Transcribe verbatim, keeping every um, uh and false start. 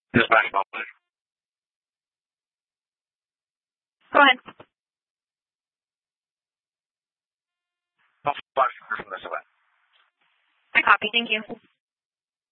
This basketball player. Go ahead. I'll flash from this event. I copy. Thank you.